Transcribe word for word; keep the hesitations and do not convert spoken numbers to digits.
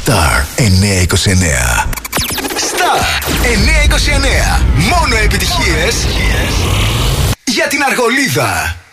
Star εννιακόσια είκοσι εννέα. Star εννιακόσια είκοσι εννέα. Μόνο επιτυχίες για την Αργολίδα.